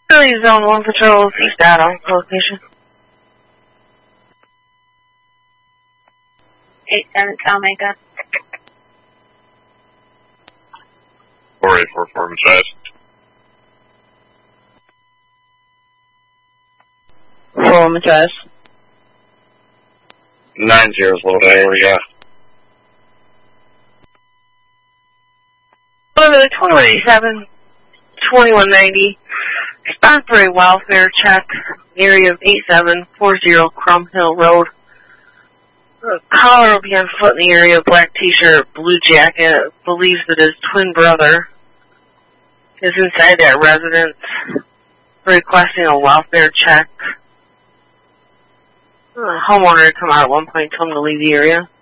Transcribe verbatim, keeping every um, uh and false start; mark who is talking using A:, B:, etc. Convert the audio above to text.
A: Philly Zone one Patrol, East Adam, location.
B: eight seven Omega.
C: four eight four four, Matthias.
A: Four, Matthias.
C: Nine zeros, little guy, what do you got?
A: Over twenty-one eighty-seven, twenty-one ninety. Stop for a welfare check, area of eight seven four zero Crum Hill Road. Uh, collar will be on foot in the area, black t-shirt, blue jacket, believes that his twin brother is inside that residence requesting a welfare check. Uh, homeowner had come out at one point, told him to leave the area.